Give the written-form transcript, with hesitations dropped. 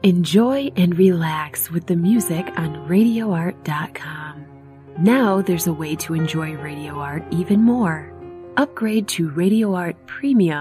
Enjoy and relax with the music on RadioArt.com. Now there's a way to enjoy Radio Art even more. Upgrade to Radio Art Premium